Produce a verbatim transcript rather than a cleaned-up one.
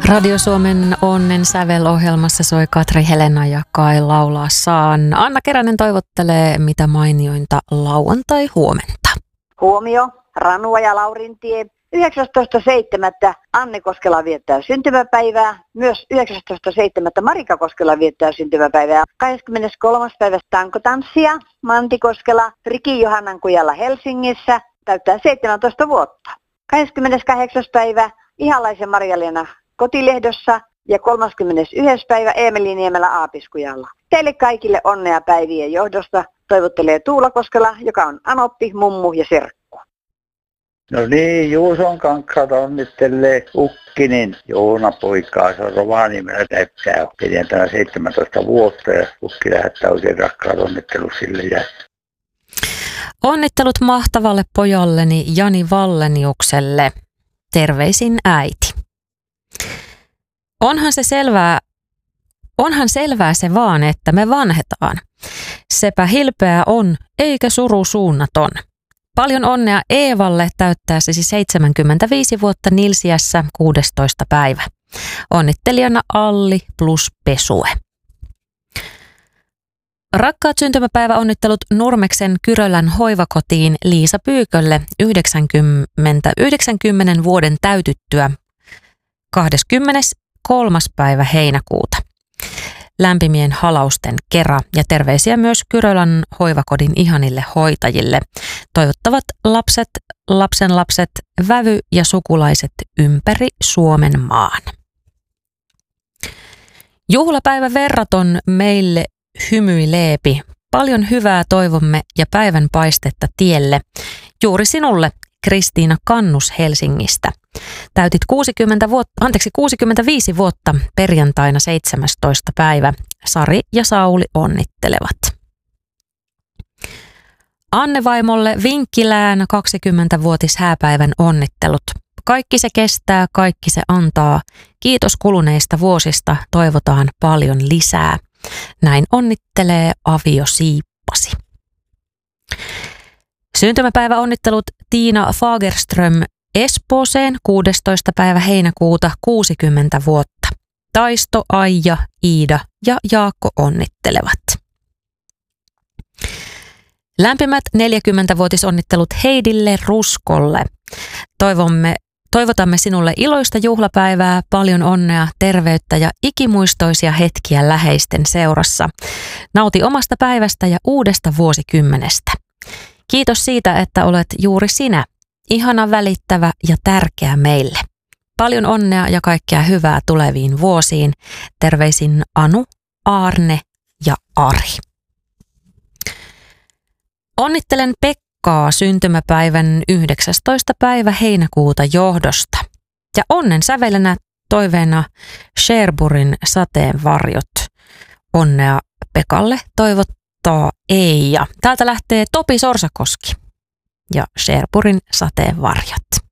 Radio Suomen Onnen sävelohjelmassa soi Katri Helena ja Kai laulaa saan. Anna Keränen toivottelee mitä mainiointa lauantai huomenta. Huomio, Ranua ja Laurintie. yhdeksästoista seitsemättä Anne Koskela viettää syntymäpäivää. Myös yhdeksästoista seitsemättä Marika Koskela viettää syntymäpäivää. kahdeskymmeneskolmas päivä tankotanssia. Manti Koskela Riki Johannan kujalla Helsingissä täyttää seitsemäntoista vuotta. kahdeskymmeneskahdeksas päivä Ihalaisen Marja-Leena Kotilehdossa ja kolmaskymmenesensimmäinen päivä Eemeli Niemellä Aapiskujalla. Teille kaikille onnea päivien johdosta toivottelee Tuula Koskela, joka on anoppi, mummu ja serkku. No niin, Juuson kankaat onnittelee Ukkinin Joona poikaa. Se on Rovaniemellä täyttää perjantaina seitsemäntoista vuotta ja Ukki lähettää oikein rakkaat onnittelut sille. Ja... Onnittelut mahtavalle pojalleni Jani Valleniukselle. Terveisin äiti. Onhan se selvää, onhan selvää se vaan, että me vanhetaan. Sepä hilpeä on, eikä suru suunnaton. Paljon onnea Eevalle täyttäessäsi seitsemänkymmentäviisi vuotta Nilsiässä kuudestoista päivä. Onnittelijana Alli plus Pesue. Rakkaat syntymäpäiväonnittelut Nurmeksen Kyrölän hoivakotiin Liisa Pyykölle yhdeksänkymmentä, yhdeksänkymmentä vuoden täytyttyä kahdeskymmeneskolmas päivä heinäkuuta. Lämpimien halausten kera ja terveisiä myös Kyrölän hoivakodin ihanille hoitajille. Toivottavat lapset, lapsenlapset, vävy ja sukulaiset ympäri Suomen maan. Juhlapäivä verraton meille hymyileepi. Paljon hyvää toivomme ja päivän paistetta tielle. Juuri sinulle, Kristiina Kannus Helsingistä. Täytit kuusikymmentä vuotta, anteeksi, kuusikymmentäviisi vuotta perjantaina seitsemästoista päivä. Sari ja Sauli onnittelevat. Anne vaimolle Vinkkilään kaksikymmentävuotis hääpäivän onnittelut. Kaikki se kestää, kaikki se antaa. Kiitos kuluneista vuosista, toivotaan paljon lisää. Näin onnittelee Avio Siippasi. Syntymäpäiväonnittelut Tiina Fagerström Espooseen kuudestoista päivä heinäkuuta kuusikymmentä vuotta. Taisto, Aija, Iida ja Jaakko onnittelevat. Lämpimät neljäkymmentävuotisonnittelut Heidille Ruskolle. Toivomme Toivotamme sinulle iloista juhlapäivää, paljon onnea, terveyttä ja ikimuistoisia hetkiä läheisten seurassa. Nauti omasta päivästä ja uudesta vuosikymmenestä. Kiitos siitä, että olet juuri sinä, ihana, välittävä ja tärkeä meille. Paljon onnea ja kaikkea hyvää tuleviin vuosiin. Terveisin Anu, Aarne ja Ari. Onnittelen Pekka syntymäpäivän yhdeksästoista päivä heinäkuuta johdosta. Ja onnen sävelenä toiveena Sherburin sateenvarjot. Onnea Pekalle toivottaa Eija. Täältä lähtee Topi Sorsakoski ja Sherburin sateenvarjot.